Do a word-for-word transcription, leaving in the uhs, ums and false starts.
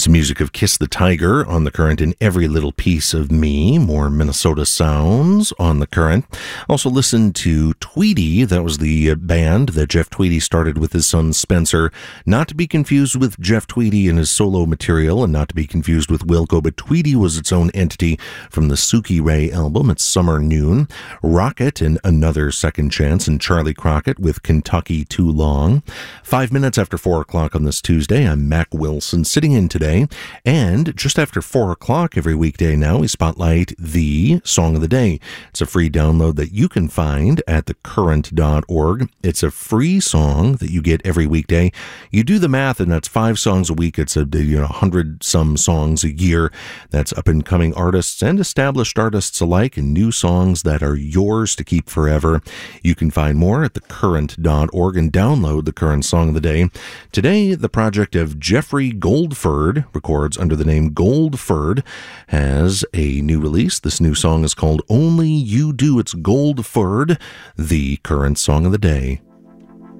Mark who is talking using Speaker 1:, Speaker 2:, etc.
Speaker 1: It's music of Kiss the Tiger on The Current and Every Little Piece of Me. More Minnesota sounds on The Current. Also listen to Tweedy. That was the band that Jeff Tweedy started with his son Spencer. Not to be confused with Jeff Tweedy and his solo material, and not to be confused with Wilco, but Tweedy was its own entity from the Suki Ray album. It's Summer Noon. Rocket and Another Second Chance, and Charlie Crockett with Kentucky Too Long. Five minutes after four o'clock on this Tuesday, I'm Mac Wilson, sitting in today. And just after four o'clock every weekday now, we spotlight the Song of the Day. It's a free download that you can find at the current dot org. It's a free song that you get every weekday. You do the math, and that's five songs a week. It's a you know hundred some songs a year. That's up and coming artists and established artists alike, and new songs that are yours to keep forever. You can find more at the current dot org and download the Current Song of the Day. Today, the project of Jeffrey Goldford, records under the name Goldford, has a new release. This new song is called Only You Do. It's Goldford, the Current Song of the Day.